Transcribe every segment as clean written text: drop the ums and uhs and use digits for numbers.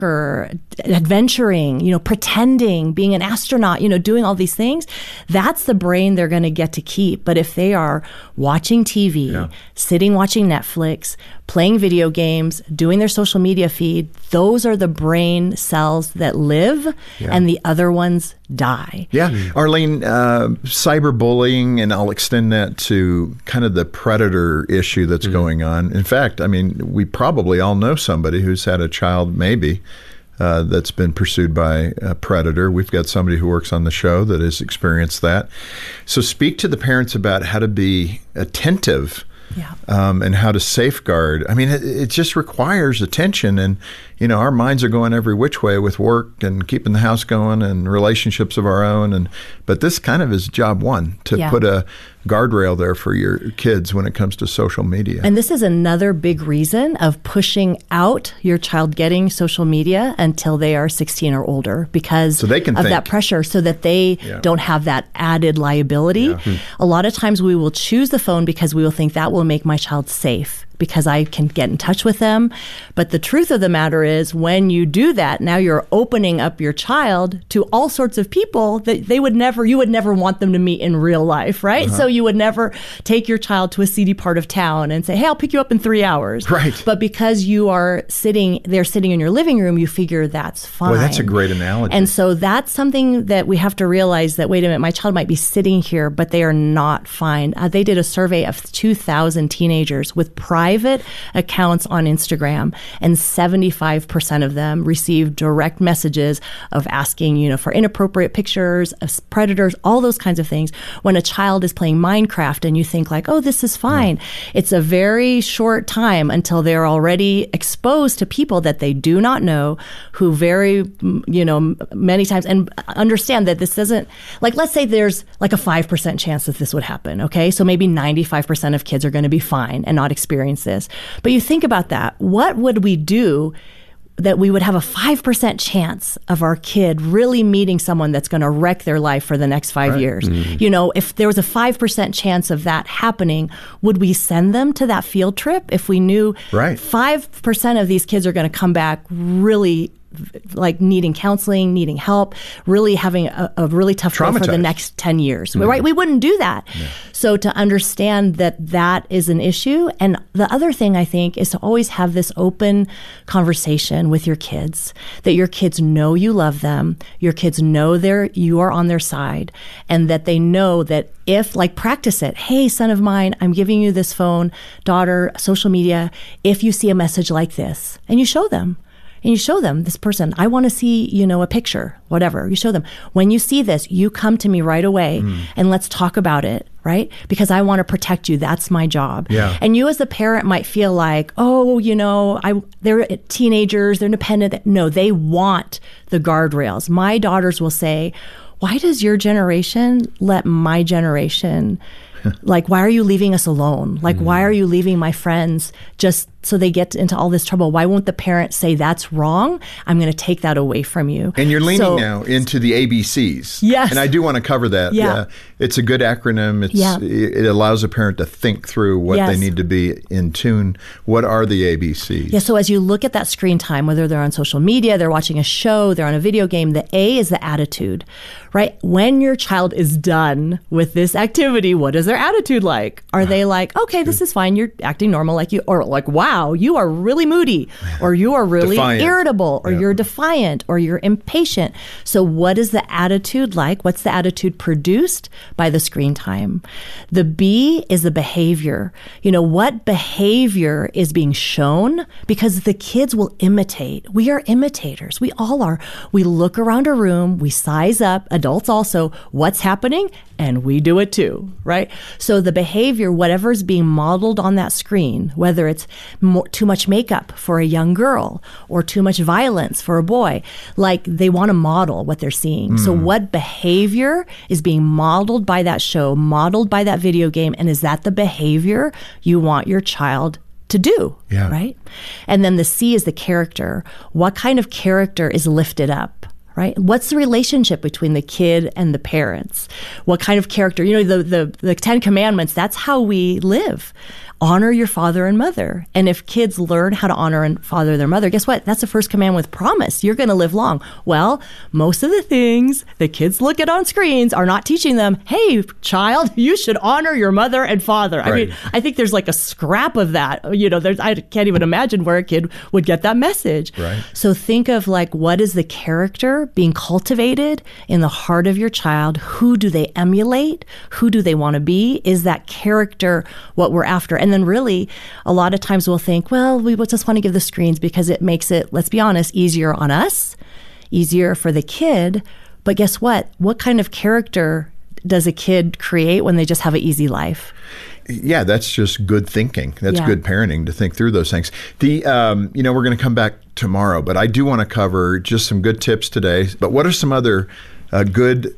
or adventuring, pretending, being an astronaut, doing all these things, that's the brain they're going to get to keep. But if they are watching TV, sitting watching Netflix, playing video games, doing their social media feed, those are the brain cells that live and the other ones die. Yeah. Arlene, cyberbullying, and I'll extend that to kind of the predator issue that's going on. In fact, we probably all know somebody who's had a child, maybe, that's been pursued by a predator. We've got somebody who works on the show that has experienced that. So speak to the parents about how to be attentive and how to safeguard. It just requires attention, and our minds are going every which way with work and keeping the house going and relationships of our own. But this kind of is job one, to put a guardrail there for your kids when it comes to social media. And this is another big reason of pushing out your child getting social media until they are 16 or older, because so they can of think. That pressure, so that they don't have that added liability. A lot of times we will choose the phone because we will think that will make my child safe, because I can get in touch with them. But the truth of the matter is, when you do that, now you're opening up your child to all sorts of people that you would never want them to meet in real life, right? So you would never take your child to a seedy part of town and say, hey, I'll pick you up in 3 hours. Right. But because they're sitting in your living room, you figure that's fine. Boy, that's a great analogy. And so that's something that we have to realize, that, wait a minute, my child might be sitting here, but they are not fine. They did a survey of 2,000 teenagers with private accounts on Instagram, and 75% of them received direct messages of asking, for inappropriate pictures, of predators, all those kinds of things. When a child is playing Minecraft and you think like, oh, this is fine. It's a very short time until they're already exposed to people that they do not know, who many times, and understand that this doesn't, like, let's say there's like a 5% chance that this would happen. Okay. So maybe 95% of kids are going to be fine and not experience this. But you think about that. What would we do that we would have a 5% chance of our kid really meeting someone that's going to wreck their life for the next 5 years? If there was a 5% chance of that happening, would we send them to that field trip if we knew 5% of these kids are going to come back really like needing counseling, needing help, really having a really tough go for the next 10 years, right? We wouldn't do that. So to understand that is an issue. And the other thing, I think, is to always have this open conversation with your kids, that your kids know you love them, your kids know you are on their side, and that they know that if, like, practice it. Hey, son of mine, I'm giving you this phone, daughter, social media, if you see a message like this, and you show them. And you show them, this person, I want to see, a picture, whatever. You show them, when you see this, you come to me right away and let's talk about it, right? Because I want to protect you. That's my job. Yeah. And you as a parent might feel like, they're teenagers, they're independent. No, they want the guardrails. My daughters will say, why does your generation let my generation, like, why are you leaving us alone? Like, why are you leaving my friends just so they get into all this trouble? Why won't the parent say, that's wrong? I'm going to take that away from you. And you're leaning now into the ABCs. Yes. And I do want to cover that. Yeah. It's a good acronym. It allows a parent to think through what they need to be in tune. What are the ABCs? Yeah, so as you look at that screen time, whether they're on social media, they're watching a show, they're on a video game, the A is the attitude, right? When your child is done with this activity, what is their attitude like? Are they like, okay, this is fine, you're acting normal like you, or like, wow, you are really moody, or you are really irritable, or you're defiant, or you're impatient. So what is the attitude like? What's the attitude produced by the screen time? The B is the behavior. What behavior is being shown? Because the kids will imitate. We are imitators. We all are. We look around a room, we size up, adults also, what's happening, and we do it too, right? So the behavior, whatever is being modeled on that screen, whether it's too much makeup for a young girl or too much violence for a boy, like, they want to model what they're seeing. So what behavior is being modeled by that show, modeled by that video game, and is that the behavior you want your child to do, right? And then the C is the character. What kind of character is lifted up? right? What's the relationship between the kid and the parents? What kind of character? You know, the 10 Commandments, that's how we live. Honor your father and mother. And if kids learn how to honor and father their mother, guess what? That's the first command with promise. You're going to live long. Well, most of the things that kids look at on screens are not teaching them, hey, child, you should honor your mother and father. Right. I mean, I think there's like a scrap of that. You know, I can't even imagine where a kid would get that message. Right. So think of like, what is the character being cultivated in the heart of your child? Who do they emulate? Who do they want to be? Is that character what we're after? And then really, a lot of times we'll think, well, we just want to give the screens because it makes it, let's be honest, easier on us, easier for the kid. But guess what? What kind of character does a kid create when they just have an easy life? Yeah, that's just good thinking. That's good parenting to think through those things. We're going to come back tomorrow, but I do want to cover just some good tips today. But what are some other good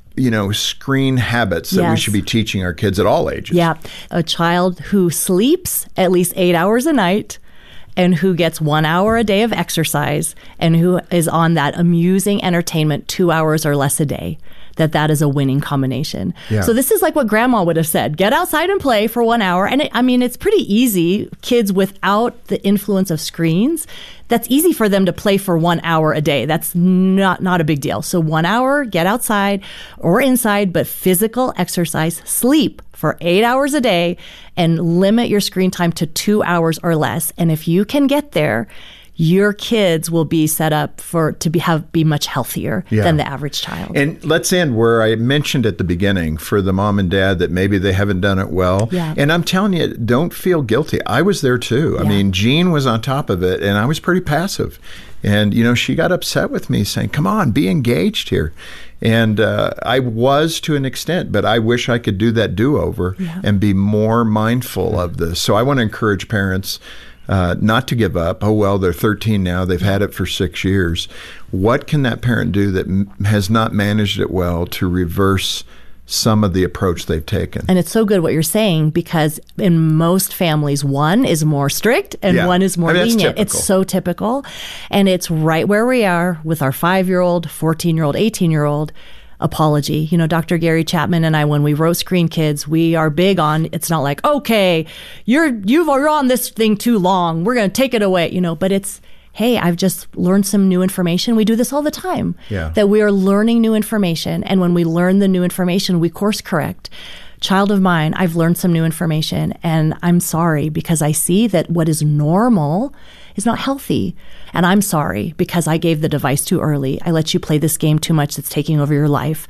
screen habits that we should be teaching our kids at all ages? Yeah. A child who sleeps at least 8 hours a night and who gets 1 hour a day of exercise and who is on that amusing entertainment 2 hours or less a day, that is a winning combination. Yeah. So this is like what grandma would have said, get outside and play for 1 hour. And it's pretty easy. Kids without the influence of screens, that's easy for them to play for 1 hour a day. That's not a big deal. So 1 hour, get outside or inside, but physical exercise, sleep for 8 hours a day, and limit your screen time to 2 hours or less. And if you can get there, your kids will be set up to be much healthier than the average child. And let's end where I mentioned at the beginning for the mom and dad that maybe they haven't done it well. Yeah. And I'm telling you, don't feel guilty. I was there too. I mean, Jean was on top of it and I was pretty passive. And, she got upset with me saying, come on, be engaged here. And I was to an extent, but I wish I could do that do-over and be more mindful of this. So I want to encourage parents not to give up. Oh, well, they're 13 now. They've had it for 6 years. What can that parent do that has not managed it well to reverse some of the approach they've taken? And it's so good what you're saying, because in most families, one is more strict and one is more lenient. It's so typical. And it's right where we are with our 5-year-old, 14-year-old, 18-year-old. Apology. Dr. Gary Chapman and I, when we wrote Screen Kids, we are big on, it's not like, okay, you're on this thing too long, we're going to take it away, but it's, hey, I've just learned some new information. We do this all the time, that we are learning new information. And when we learn the new information, we course correct. Child of mine, I've learned some new information and I'm sorry because I see that what is normal is not healthy. And I'm sorry because I gave the device too early. I let you play this game too much that's taking over your life.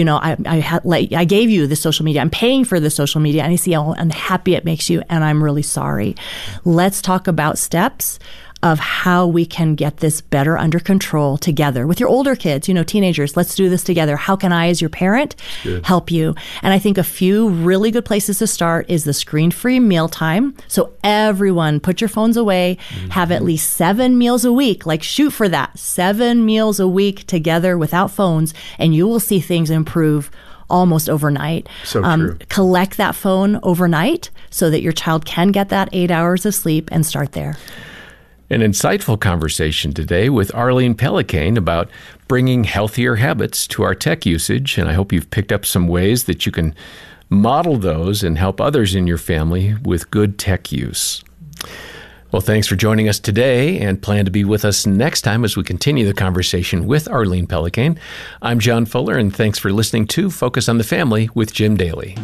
I gave you the social media. I'm paying for the social media and I see how unhappy it makes you and I'm really sorry. Let's talk about steps of how we can get this better under control together with your older kids, teenagers. Let's do this together. How can I, as your parent, help you? And I think a few really good places to start is the screen-free mealtime. So everyone, put your phones away, have at least 7 meals a week. Like shoot for that. 7 meals a week together without phones, and you will see things improve almost overnight. So true. Collect that phone overnight so that your child can get that 8 hours of sleep and start there. An insightful conversation today with Arlene Pellicane about bringing healthier habits to our tech usage. And I hope you've picked up some ways that you can model those and help others in your family with good tech use. Well, thanks for joining us today and plan to be with us next time as we continue the conversation with Arlene Pellicane. I'm John Fuller, and thanks for listening to Focus on the Family with Jim Daly.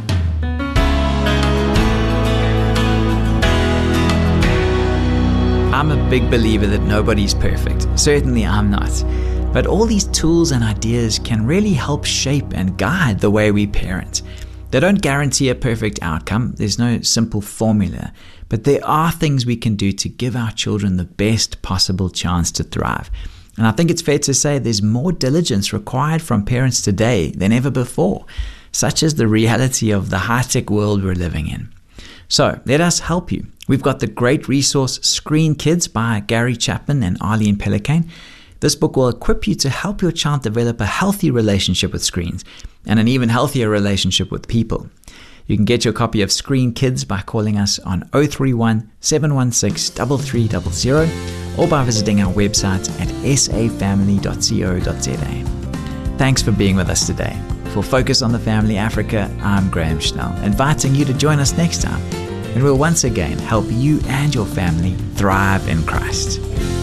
I'm a big believer that nobody's perfect. Certainly I'm not. But all these tools and ideas can really help shape and guide the way we parent. They don't guarantee a perfect outcome. There's no simple formula. But there are things we can do to give our children the best possible chance to thrive. And I think it's fair to say there's more diligence required from parents today than ever before, such as the reality of the high-tech world we're living in. So let us help you. We've got the great resource Screen Kids by Gary Chapman and Arlene Pellicane. This book will equip you to help your child develop a healthy relationship with screens and an even healthier relationship with people. You can get your copy of Screen Kids by calling us on 031 716 3300 or by visiting our website at safamily.co.za. Thanks for being with us today. For Focus on the Family Africa, I'm Graham Schnell, inviting you to join us next time, and we'll once again help you and your family thrive in Christ.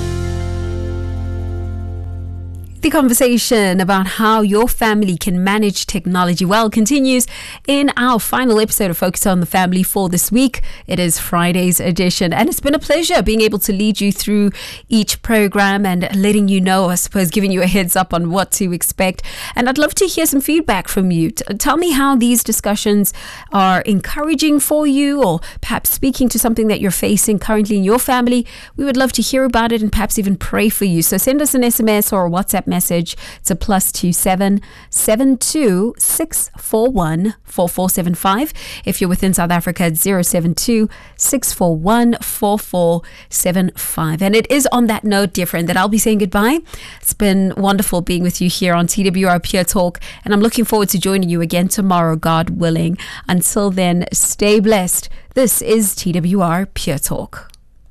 The conversation about how your family can manage technology well continues in our final episode of Focus on the Family for this week. It is Friday's edition, and it's been a pleasure being able to lead you through each program and letting you know, I suppose, giving you a heads up on what to expect. And I'd love to hear some feedback from you. Tell me how these discussions are encouraging for you, or perhaps speaking to something that you're facing currently in your family. We would love to hear about it and perhaps even pray for you. So send us an SMS or a WhatsApp message to +27 72 641 4475. If you're within South Africa, it's 072 641 4475. And it is on that note, dear friend, that I'll be saying goodbye. It's been wonderful being with you here on TWR Pure Talk, and I'm looking forward to joining you again tomorrow, God willing. Until then, stay blessed. This is TWR Pure Talk.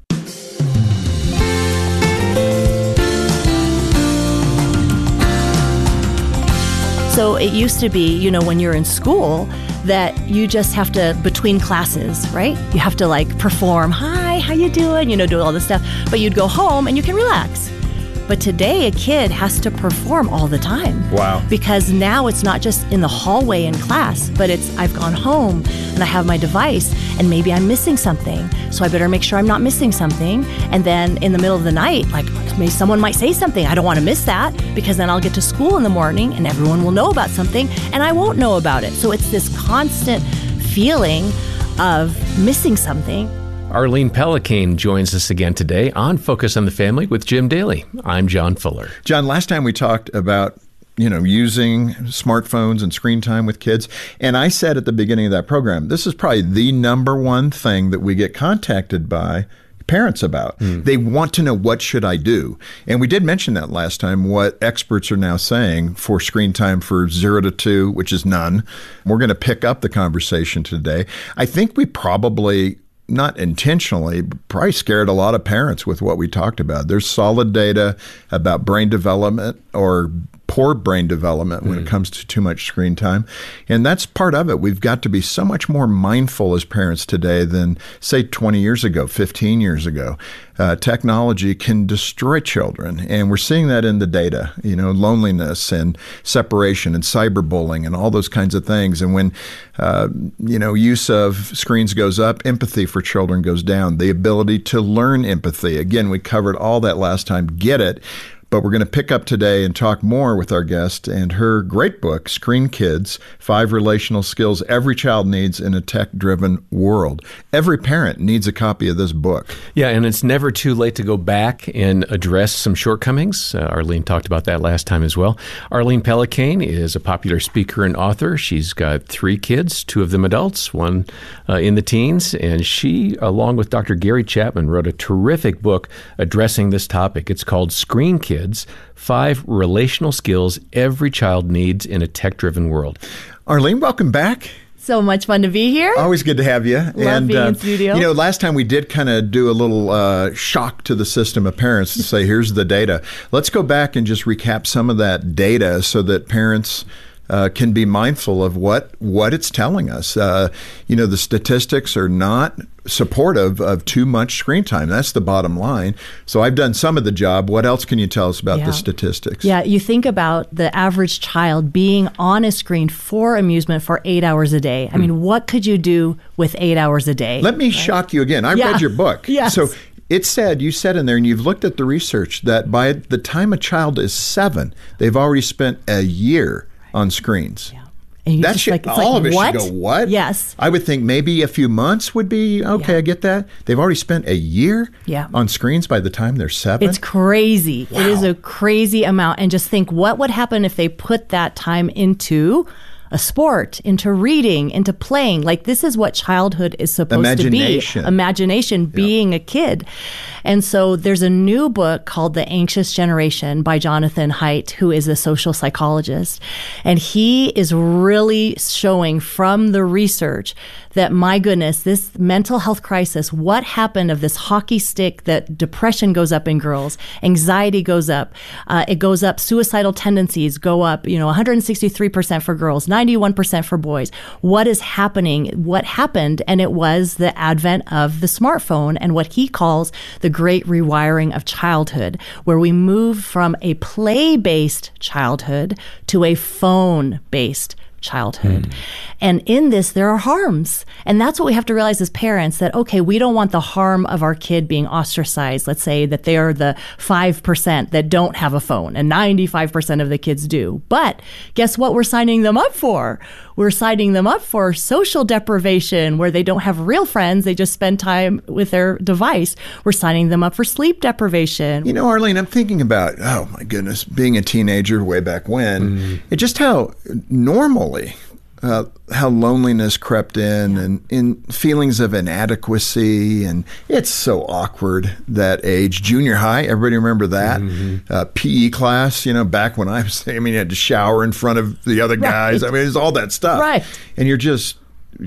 So it used to be, when you're in school, that you just have to, between classes, right? You have to perform, hi, how you doing? Do all this stuff. But you'd go home and you can relax. But today a kid has to perform all the time. Wow. Because now it's not just in the hallway in class, but it's I've gone home and I have my device and maybe I'm missing something. So I better make sure I'm not missing something. And then in the middle of the night, maybe someone might say something. I don't want to miss that, because then I'll get to school in the morning and everyone will know about something and I won't know about it. So it's this constant feeling of missing something. Arlene Pellicane joins us again today on Focus on the Family with Jim Daly. I'm John Fuller. John, last time we talked about, using smartphones and screen time with kids. And I said at the beginning of that program, this is probably the number one thing that we get contacted by parents about. They want to know, what should I do? And we did mention that last time, what experts are now saying for screen time for 0 to 2, which is none. We're going to pick up the conversation today. I think we probably, not intentionally, probably scared a lot of parents with what we talked about. There's solid data about brain development or poor brain development when it comes to too much screen time. And that's part of it. We've got to be so much more mindful as parents today than, say, 20 years ago, 15 years ago. Technology can destroy children. And we're seeing that in the data, loneliness and separation and cyberbullying and all those kinds of things. And when, use of screens goes up, empathy for children goes down. The ability to learn empathy. Again, we covered all that last time. Get it. But we're going to pick up today and talk more with our guest and her great book, Screen Kids, 5 Relational Skills Every Child Needs in a Tech-Driven World. Every parent needs a copy of this book. Yeah, and it's never too late to go back and address some shortcomings. Arlene talked about that last time as well. Arlene Pellicane is a popular speaker and author. She's got 3 kids, 2 of them adults, 1 in the teens. And she, along with Dr. Gary Chapman, wrote a terrific book addressing this topic. It's called Screen Kids, 5 Relational Skills Every Child Needs in a Tech-Driven World. Arlene, welcome back. So much fun to be here. Always good to have you. Love being in studio. Last time we did kind of do a little shock to the system of parents to say, here's the data. Let's go back and just recap some of that data so that parents can be mindful of what it's telling us. The statistics are not supportive of too much screen time. That's the bottom line. So I've done some of the job. What else can you tell us about the statistics? Yeah, you think about the average child being on a screen for amusement for 8 hours a day. I mean, what could you do with 8 hours a day? Let me shock you again. I read your book. Yes. So you said in there, and you've looked at the research, that by the time a child is 7, they've already spent a year on screens. Yeah. And that should, all of it should go, what? Yes. I would think maybe a few months would be, okay, I get that. They've already spent a year on screens by the time they're 7. It's crazy. Wow. It is a crazy amount. And just think, what would happen if they put that time into a sport, into reading, into playing. Like, this is what childhood is supposed to be. Imagination, being a kid. And so there's a new book called The Anxious Generation by Jonathan Haidt, who is a social psychologist. And he is really showing from the research that, my goodness, this mental health crisis, what happened of this hockey stick, that depression goes up in girls, anxiety goes up, it goes up, suicidal tendencies go up, 163% for girls, 91% for boys. What is happening? What happened? And it was the advent of the smartphone and what he calls the great rewiring of childhood, where we moved from a play-based childhood to a phone-based childhood. And in this, there are harms. And that's what we have to realize as parents, that, okay, we don't want the harm of our kid being ostracized. Let's say that they are the 5% that don't have a phone and 95% of the kids do. But guess what we're signing them up for? We're signing them up for social deprivation, where they don't have real friends. They just spend time with their device. We're signing them up for sleep deprivation. Arlene, I'm thinking about, oh my goodness, being a teenager way back when, it just how normally how loneliness crept in, and in feelings of inadequacy. And it's so awkward, that age. Junior high, everybody remember that? PE class, back when I was, you had to shower in front of the other guys. Right. It's all that stuff. Right. And you're just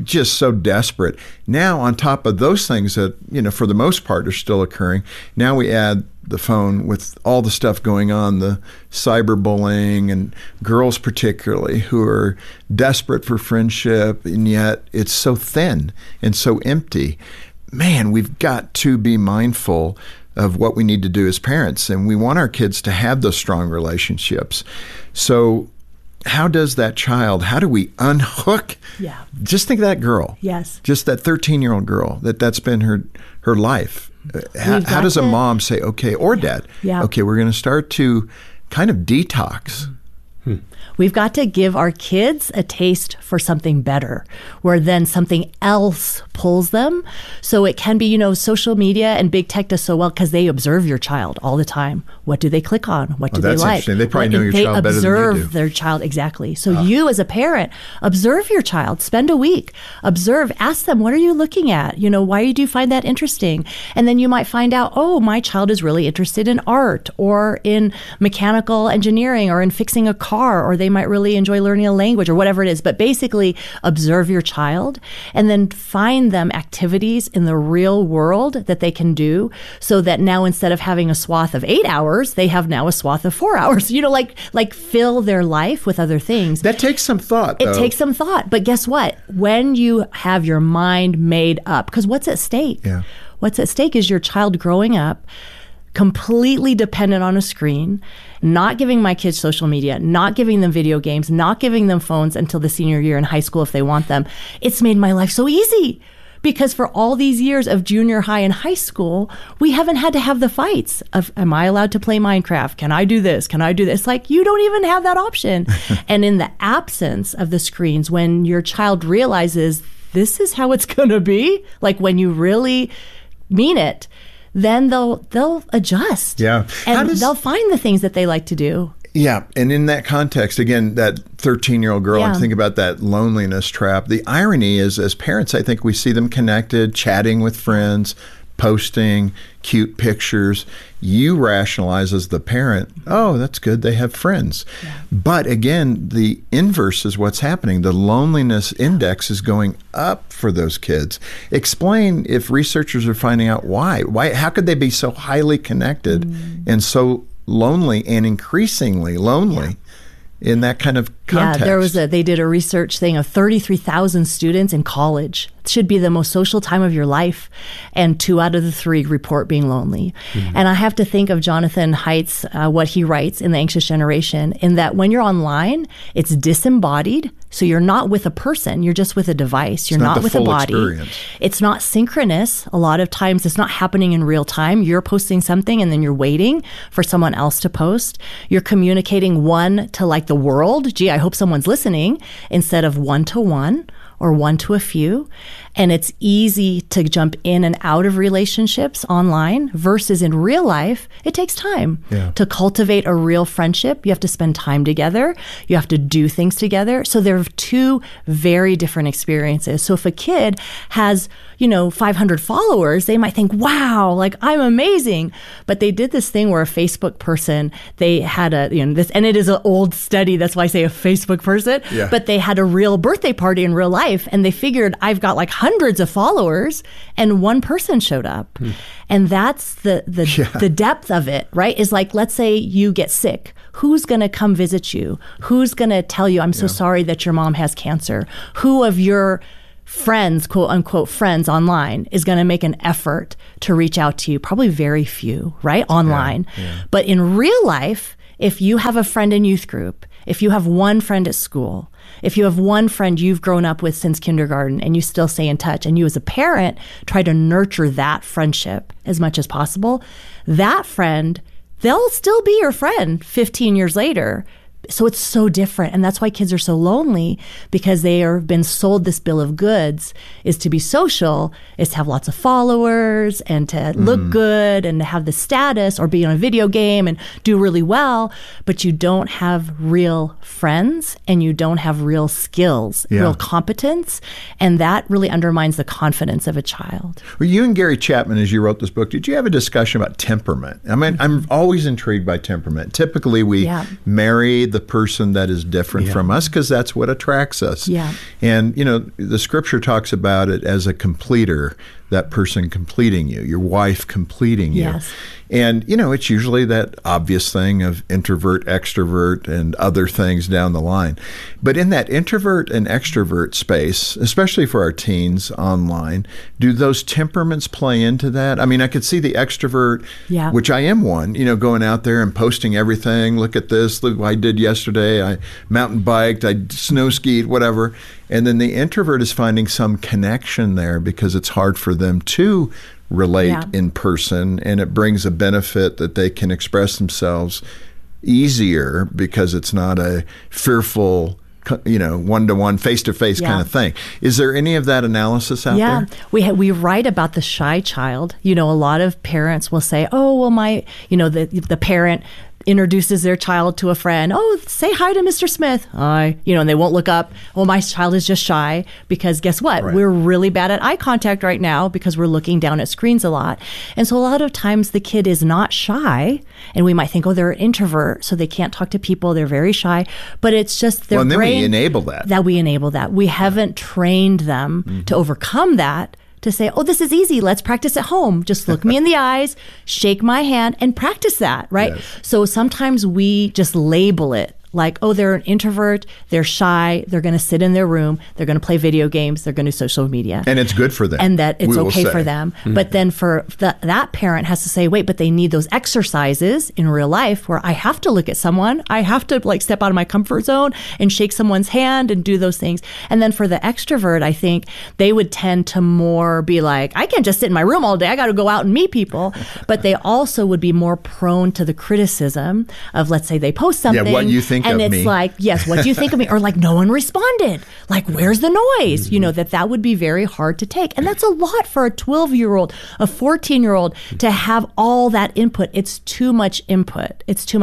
so desperate. Now, on top of those things that, for the most part are still occurring, now we add the phone with all the stuff going on, the cyberbullying, and girls particularly who are desperate for friendship, and yet it's so thin and so empty. Man, we've got to be mindful of what we need to do as parents, and we want our kids to have those strong relationships. So how does that child, how do we unhook? Yeah. Just think of that girl. Yes. Just that 13-year-old girl, that's been her life. How does a mom say, okay, or dad, okay, we're going to start to kind of detox? We've got to give our kids a taste for something better, where then something else pulls them. So it can be, social media and big tech does so well because they observe your child all the time. What do they click on? What do they like? That's interesting. They probably know your child better than you do. They observe their child, exactly. So you as a parent, observe your child. Spend a week. Observe. Ask them, what are you looking at? Why do you find that interesting? And then you might find out, oh, my child is really interested in art or in mechanical engineering or in fixing a car, or they might really enjoy learning a language or whatever it is. But basically, observe your child and then find them activities in the real world that they can do, so that now instead of having a swath of 8 hours, they have now a swath of 4 hours. Like fill their life with other things. That takes some thought, though. It takes some thought. But guess what? When you have your mind made up, because what's at stake? Yeah. What's at stake is your child growing up completely dependent on a screen, not giving my kids social media, not giving them video games, not giving them phones until the senior year in high school if they want them. It's made my life so easy. Because for all these years of junior high and high school, we haven't had to have the fights of, am I allowed to play Minecraft? Can I do this? Can I do this? Like, you don't even have that option. And in the absence of the screens, when your child realizes this is how it's going to be, like when you really mean it, then they'll adjust. Yeah. And they'll find the things that they like to do. Yeah. And in that context, again, that 13-year-old girl, I'm thinking about that loneliness trap. The irony is, as parents, I think we see them connected, chatting with friends, posting cute pictures. You rationalize as the parent, oh, that's good, they have friends. Yeah. But again, the inverse is what's happening. The loneliness index is going up for those kids. Explain, if researchers are finding out why, how could they be so highly connected and so lonely and increasingly lonely in that kind of context? Yeah, they did a research thing of 33,000 students in college. It should be the most social time of your life, and 2 out of the 3 report being lonely. And I have to think of Jonathan Haidt's, what he writes in The Anxious Generation, in that when you're online, it's disembodied. So you're not with a person, you're just with a device. You're not with a body. Experience. It's not synchronous. A lot of times it's not happening in real time. You're posting something and then you're waiting for someone else to post. You're communicating one to like the world. Gee, I hope someone's listening, instead of one to one or one to a few. And it's easy to jump in and out of relationships online versus in real life, it takes time to cultivate a real friendship. You have to spend time together. You have to do things together. So there are two very different experiences. So if a kid has, 500 followers, they might think, wow, like I'm amazing. But they did this thing where a Facebook person, they had this, and it is an old study. That's why I say a Facebook person, but they had a real birthday party in real life. And they figured I've got like hundreds of followers and one person showed up. And that's the depth of it, right? Is like, let's say you get sick. Who's going to come visit you? Who's going to tell you, I'm so sorry that your mom has cancer? Who of your friends, quote unquote, friends online is going to make an effort to reach out to you? Probably very few, right? Online. But in real life, if you have a friend in youth group, if you have one friend at school, if you have one friend you've grown up with since kindergarten and you still stay in touch, and you as a parent try to nurture that friendship as much as possible, that friend, they'll still be your friend 15 years later. So it's so different. And that's why kids are so lonely, because they are been sold this bill of goods is to be social, is to have lots of followers and to look good and to have the status or be on a video game and do really well. But you don't have real friends and you don't have real skills, real competence. And that really undermines the confidence of a child. Well, you and Gary Chapman, as you wrote this book, did you have a discussion about temperament? I mean, I'm always intrigued by temperament. Typically, we marry the person that is different from us because that's what attracts us. And, the scripture talks about it as a completer, that person completing you, your wife completing you. And, it's usually that obvious thing of introvert, extrovert, and other things down the line. But in that introvert and extrovert space, especially for our teens online, do those temperaments play into that? I mean, I could see the extrovert, which I am one, going out there and posting everything. Look at this, look what I did yesterday. I mountain biked, I snow skied, whatever. And then the introvert is finding some connection there because it's hard for them to relate in person, and it brings a benefit that they can express themselves easier because it's not a fearful, one-to-one, face-to-face kind of thing. Is there any of that analysis out there? We write about the shy child. A lot of parents will say, oh, well, the parent introduces their child to a friend. Oh, say hi to Mr. Smith. Hi. And they won't look up. Well, my child is just shy because guess what? We're really bad at eye contact right now because we're looking down at screens a lot. And so a lot of times the kid is not shy and we might think, oh, they're an introvert, so they can't talk to people. They're very shy. But it's just their brain. And then we enable that. We enable that. We haven't trained them to overcome that, to say, oh, this is easy. Let's practice at home. Just look me in the eyes, shake my hand, and practice that, right? So sometimes we just label it like, oh, they're an introvert, they're shy, they're going to sit in their room, they're going to play video games, they're going to do social media. And it's good for them. And that it's okay for them. But then for that parent has to say, wait, but they need those exercises in real life where I have to look at someone, I have to step out of my comfort zone and shake someone's hand and do those things. And then for the extrovert, I think they would tend to more be like, I can't just sit in my room all day, I got to go out and meet people. But they also would be more prone to the criticism of, let's say they post something. Yeah, what you think and of me. it's like, yes, what do you think of me? Or like, no one responded. Like, where's the noise? That would be very hard to take. And that's a lot for a 12-year-old, a 14-year-old to have all that input. It's too much input.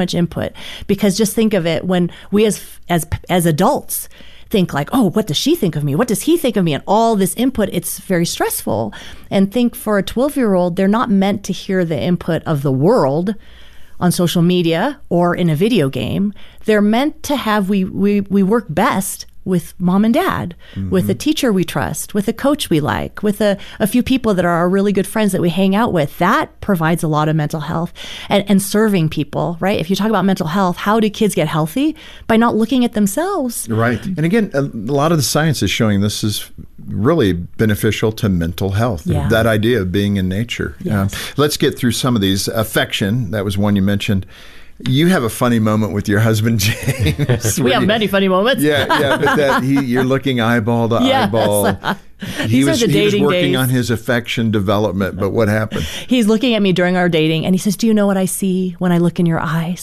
Because just think of it, when we as adults think like, oh, what does she think of me? What does he think of me? And all this input, it's very stressful. And think for a 12-year-old, they're not meant to hear the input of the world on social media or in a video game. They're meant to have, we work best with mom and dad, with a teacher we trust, with a coach we like, with a few people that are our really good friends that we hang out with. That provides a lot of mental health and serving people, right? If you talk about mental health, how do kids get healthy? By not looking at themselves. Right. And again, a lot of the science is showing this is really beneficial to mental health. That idea of being in nature. Let's get through some of these. Affection, that was one you mentioned. You have a funny moment with your husband, James. We have many funny moments. But you're looking eyeball to eyeball. He was working on his affection development, but what happened? He's looking at me during our dating, and he says, do you know what I see when I look in your eyes?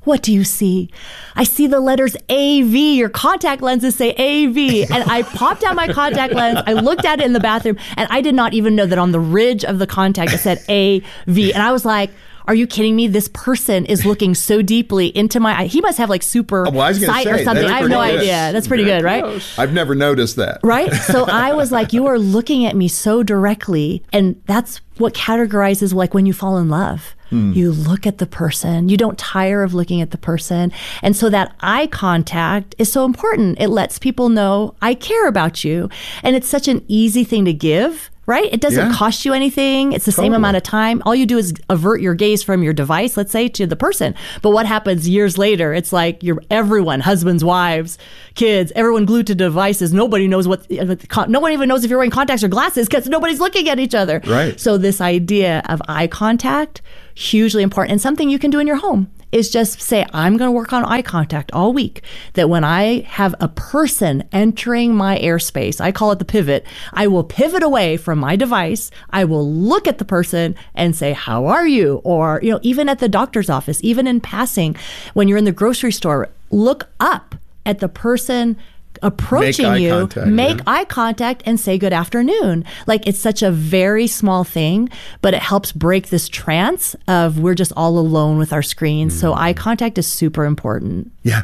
what do you see? I see the letters AV. Your contact lenses say AV. And I popped out my contact lens. I looked at it in the bathroom, and I did not even know that on the ridge of the contact it said AV. And I was like, are you kidding me? This person is looking so deeply into my eye. He must have like super sight or something. I have no idea. That's pretty good, right? I've never noticed that. Right? So I was like, you are looking at me so directly. And that's what categorizes like when you fall in love. You look at the person. You don't tire of looking at the person. And so that eye contact is so important. It lets people know I care about you. And it's such an easy thing to give. Right? It doesn't cost you anything. It's the same amount of time. All you do is avert your gaze from your device, let's say, to the person. But what happens years later? It's like everyone, husbands, wives, kids, everyone glued to devices. Nobody knows no one even knows if you're wearing contacts or glasses because nobody's looking at each other. Right. So this idea of eye contact, hugely important, and something you can do in your home is just say, I'm going to work on eye contact all week. That when I have a person entering my airspace, I call it the pivot, I will pivot away from my device. I will look at the person and say, how are you? Or, even at the doctor's office, even in passing, when you're in the grocery store, look up at the person approaching you, make eye contact and say good afternoon. Like, it's such a very small thing, but it helps break this trance of we're just all alone with our screens. So eye contact is super important. Yeah.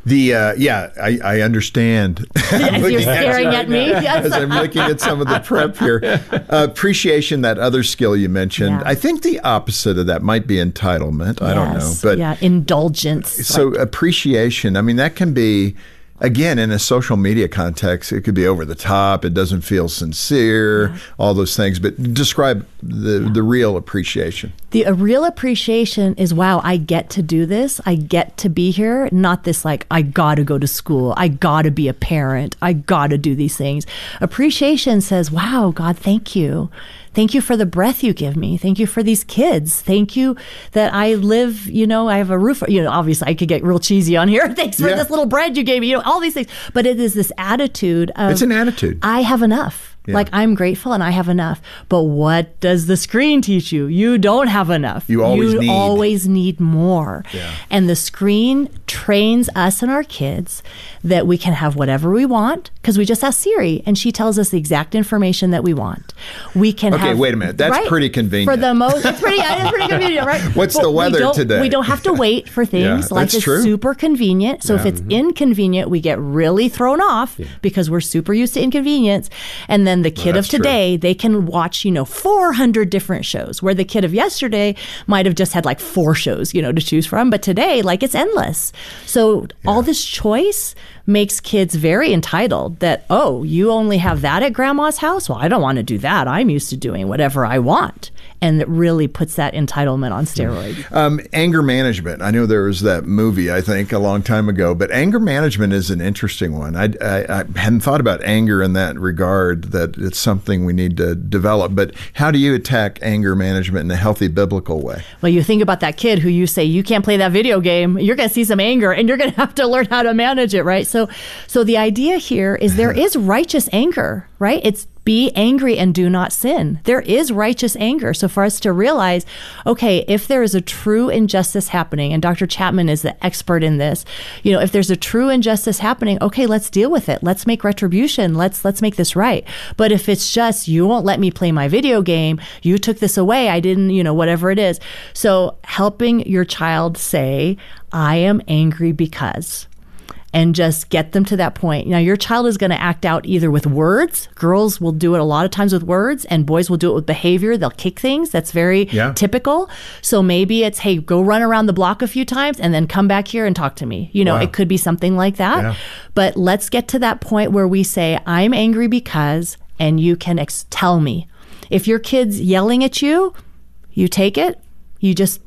I understand. As you're staring at me. Yes. As I'm looking at some of the prep here. Appreciation, that other skill you mentioned. Yeah. I think the opposite of that might be entitlement. I don't know. But indulgence. So appreciation, I mean, that can be, again, in a social media context, it could be over the top. It doesn't feel sincere, all those things. But describe the real appreciation. The real appreciation is, wow, I get to do this. I get to be here. Not this like, I got to go to school. I got to be a parent. I got to do these things. Appreciation says, wow, God, thank you. Thank you for the breath you give me. Thank you for these kids. Thank you that I live, I have a roof. Obviously I could get real cheesy on here. Thanks for this little bread you gave me, all these things. But it is this attitude of, it's an attitude. I have enough. Yeah. Like, I'm grateful and I have enough. But what does the screen teach you? You don't have enough. You always need more. Yeah. And the screen trains us and our kids that we can have whatever we want, because we just ask Siri and she tells us the exact information that we want. We can Okay, wait a minute. That's pretty convenient. For the most, it's pretty convenient, right? What's the weather today? We don't have to wait for things. Life is super convenient. So if it's inconvenient, we get really thrown off because we're super used to inconvenience. And then the kid of today, they can watch, 400 different shows, where the kid of yesterday might have just had like 4 shows, to choose from. But today, like, it's endless. So all this choice makes kids very entitled that, oh, you only have that at grandma's house? Well, I don't want to do that. I'm used to doing whatever I want. And it really puts that entitlement on steroids. Anger management. I know there was that movie, I think, a long time ago, but anger management is an interesting one. I hadn't thought about anger in that regard, that it's something we need to develop. But how do you attack anger management in a healthy biblical way? Well, you think about that kid who you say, you can't play that video game. You're going to see some anger and you're going to have to learn how to manage it, right? So the idea here is there is righteous anger, right? It's be angry and do not sin. There is righteous anger. So for us to realize, okay, if there is a true injustice happening, and Dr. Chapman is the expert in this, if there's a true injustice happening, okay, let's deal with it. Let's make retribution. Let's make this right. But if it's just, you won't let me play my video game, you took this away, I didn't, whatever it is. So helping your child say, I am angry because, and just get them to that point. Now, your child is going to act out either with words. Girls will do it a lot of times with words, and boys will do it with behavior. They'll kick things. That's very typical. So maybe it's, hey, go run around the block a few times and then come back here and talk to me. It could be something like that. Yeah. But let's get to that point where we say, I'm angry because, and you can tell me. If your kid's yelling at you, you take it. You just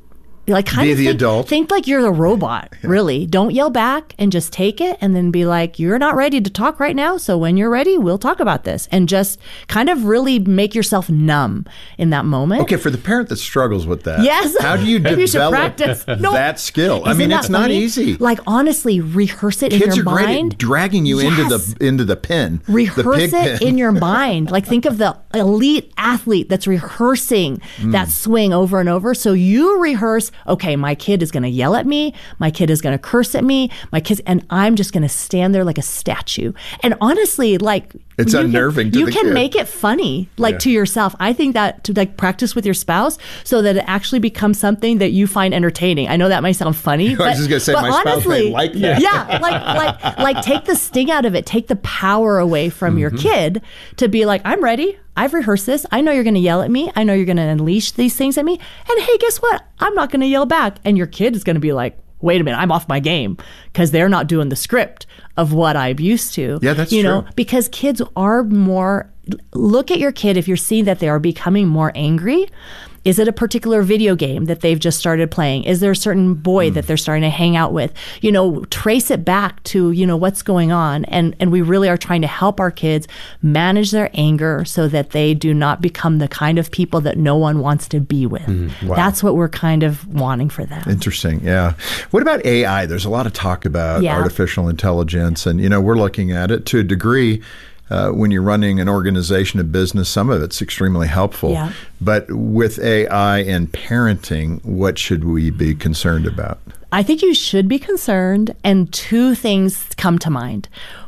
adult. Think like you're the robot, really. Don't yell back and just take it, and then be like, you're not ready to talk right now, so when you're ready, we'll talk about this. And just kind of really make yourself numb in that moment. Okay, for the parent that struggles with that, yes. How do you develop that skill? I mean, it's not easy. Like, honestly, rehearse it in your mind. Kids are great at dragging you into the pen. Rehearse it in your mind. Like, think of the elite athlete that's rehearsing that swing over and over. So you rehearse okay, my kid is going to yell at me, my kid is going to curse at me, and I'm just going to stand there like a statue. And honestly, like, it's unnerving to the kid. You can make it funny, like, to yourself. I think that to like practice with your spouse so that it actually becomes something that you find entertaining. I know that might sound funny, I was just going to say, my spouse may like that. Yeah, like take the sting out of it, take the power away from your kid to be like, I'm ready. I've rehearsed this. I know you're going to yell at me. I know you're going to unleash these things at me. And hey, guess what? I'm not going to yell back. And your kid is going to be like, wait a minute, I'm off my game, because they're not doing the script of what I'm used to. Yeah, that's true. You know, because kids are more, look at your kid if you're seeing that they are becoming more angry. Is it a particular video game that they've just started playing? Is there a certain boy that they're starting to hang out with? You know, trace it back to, you know, what's going on. And we really are trying to help our kids manage their anger so that they do not become the kind of people that no one wants to be with. Wow. That's what we're kind of wanting for them. Interesting. Yeah. What about AI? There's a lot of talk about artificial intelligence, and, you know, we're looking at it to a degree. When you're running an organization, a business, some of it's extremely helpful. Yeah. But with AI and parenting, what should we be concerned about? I think you should be concerned, and two things come to mind.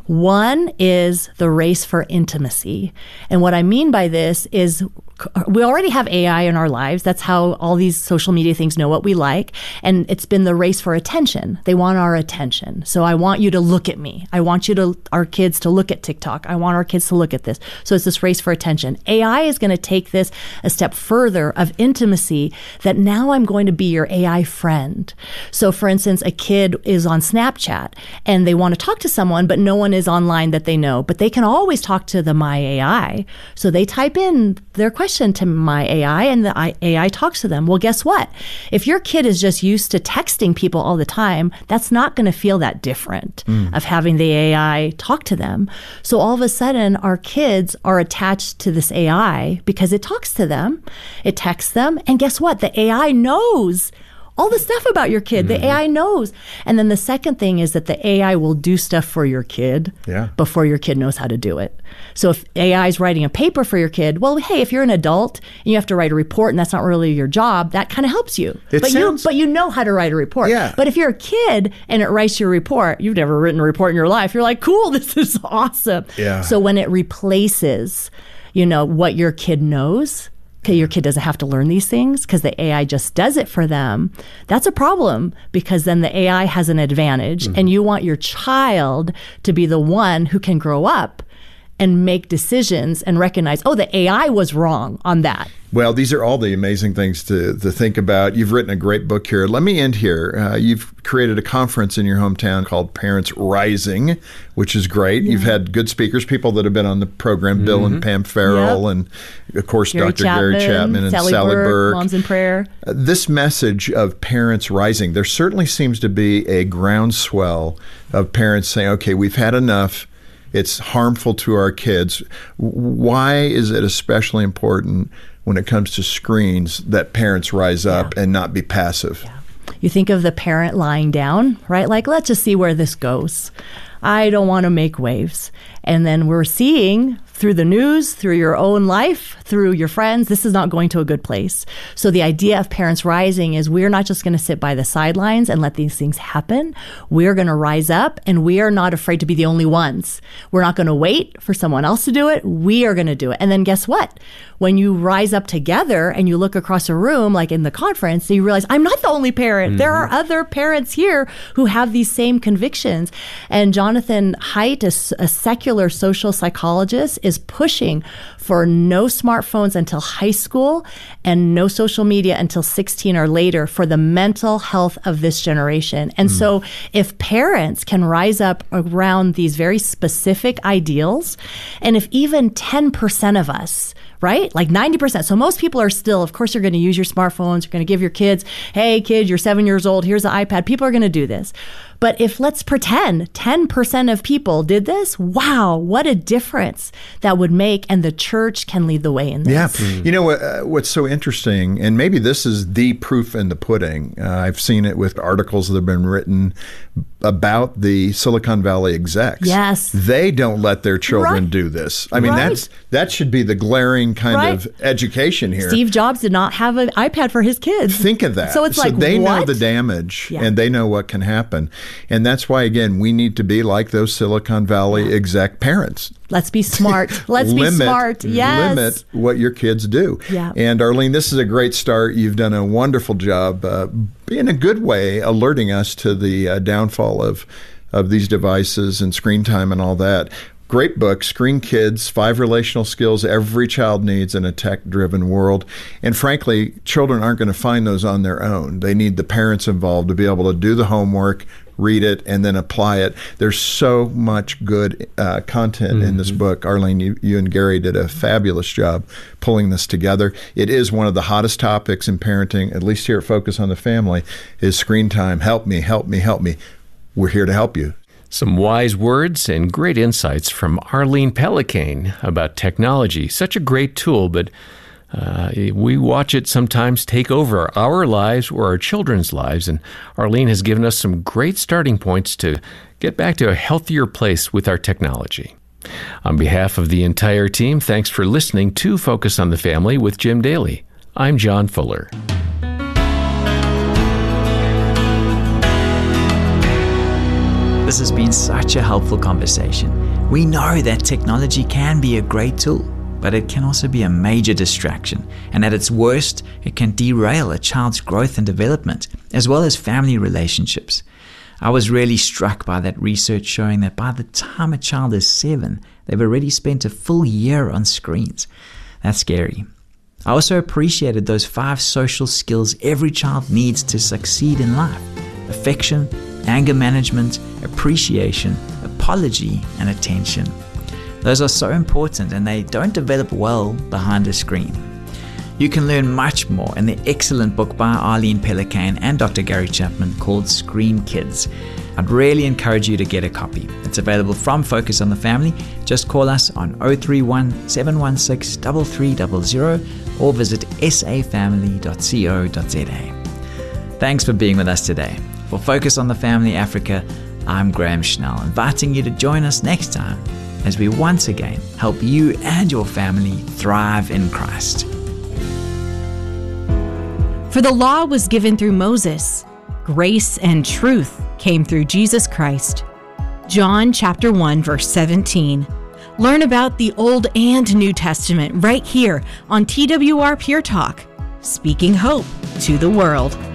One is the race for intimacy. And what I mean by this is we already have AI in our lives. That's how all these social media things know what we like. And it's been the race for attention. They want our attention. So I want you to look at me. I want our kids to look at TikTok. I want our kids to look at this. So it's this race for attention. AI is going to take this a step further of intimacy, that now I'm going to be your AI friend. So for instance, a kid is on Snapchat and they want to talk to someone, but no one is online that they know, but they can always talk to the My AI. So they type in their question to My AI and the AI talks to them. Well, guess what? If your kid is just used to texting people all the time, that's not going to feel that different of having the AI talk to them. So all of a sudden, our kids are attached to this AI because it talks to them, it texts them, and guess what? The AI knows all the stuff about your kid. The AI knows. And then the second thing is that the AI will do stuff for your kid before your kid knows how to do it. So if AI is writing a paper for your kid, well, hey, if you're an adult and you have to write a report and that's not really your job, that kind of helps you. But you know how to write a report. Yeah. But if you're a kid and it writes your report, you've never written a report in your life, you're like, cool, this is awesome. Yeah. So when it replaces, you know, what your kid knows, your kid doesn't have to learn these things because the AI just does it for them. That's a problem, because then the AI has an advantage, and you want your child to be the one who can grow up and make decisions and recognize, oh, the AI was wrong on that. Well, these are all the amazing things to think about. You've written a great book here. Let me end here. You've created a conference in your hometown called Parents Rising, which is great. Yeah. You've had good speakers, people that have been on the program, Bill and Pam Farrell, and of course, Dr. Gary Chapman and Sally Burke. Moms in Prayer. This message of Parents Rising, there certainly seems to be a groundswell of parents saying, okay, we've had enough. It's harmful to our kids. Why is it especially important when it comes to screens that parents rise up and not be passive? Yeah. You think of the parent lying down, right? Like, let's just see where this goes. I don't want to make waves. And then we're seeing through the news, through your own life, through your friends, this is not going to a good place. So the idea of Parents Rising is we're not just going to sit by the sidelines and let these things happen. We're going to rise up, and we are not afraid to be the only ones. We're not going to wait for someone else to do it. We are going to do it. And then guess what? When you rise up together and you look across a room, like in the conference, you realize I'm not the only parent. There are other parents here who have these same convictions. And Jonathan Haidt, a secular social psychologist, is pushing for no smartphones until high school and no social media until 16 or later for the mental health of this generation. And so if parents can rise up around these very specific ideals, and if even 10% of us, right? Like 90%. So most people are still, of course, you're going to use your smartphones. You're going to give your kids, hey, kid, you're 7 years old. Here's the iPad. People are going to do this. But if, let's pretend 10% of people did this, wow, what a difference that would make. And the church can lead the way in this. Yeah. You know, what's so interesting, and maybe this is the proof in the pudding. I've seen it with articles that have been written about the Silicon Valley execs. Yes. They don't let their children Right. do this. I mean, Right. that should be the glaring kind Right. of education here. Steve Jobs did not have an iPad for his kids. Think of that. So it's like, they know what? the damage Yeah. and they know what can happen. And that's why, again, we need to be like those Silicon Valley exec parents. Let's be smart. Let's be smart. Yes. Limit what your kids do. Yeah. And Arlene, this is a great start. You've done a wonderful job, in a good way, alerting us to the downfall of these devices and screen time and all that. Great book, Screen Kids, 5 Relational Skills Every Child Needs in a Tech-Driven World. And frankly, children aren't going to find those on their own. They need the parents involved to be able to do the homework, read it, and then apply it. There's so much good content in this book. Arlene, you and Gary did a fabulous job pulling this together. It is one of the hottest topics in parenting, at least here at Focus on the Family, is screen time. Help me, help me, help me. We're here to help you. Some wise words and great insights from Arlene Pellicane about technology. Such a great tool, but we watch it sometimes take over our lives or our children's lives. And Arlene has given us some great starting points to get back to a healthier place with our technology. On behalf of the entire team, thanks for listening to Focus on the Family with Jim Daly. I'm John Fuller. This has been such a helpful conversation. We know that technology can be a great tool, but it can also be a major distraction. And at its worst, it can derail a child's growth and development, as well as family relationships. I was really struck by that research showing that by the time a child is 7, they've already spent a full year on screens. That's scary. I also appreciated those 5 social skills every child needs to succeed in life: affection, anger management, appreciation, apology, and attention. Those are so important, and they don't develop well behind a screen. You can learn much more in the excellent book by Arlene Pellicane and Dr. Gary Chapman called Screen Kids. I'd really encourage you to get a copy. It's available from Focus on the Family. Just call us on 031 716 3300 or visit safamily.co.za. Thanks for being with us today. For Focus on the Family Africa, I'm Graham Schnell, inviting you to join us next time as we once again help you and your family thrive in Christ. For the law was given through Moses. Grace and truth came through Jesus Christ. John chapter 1, verse 17. Learn about the Old and New Testament right here on TWR Pure Talk, speaking hope to the world.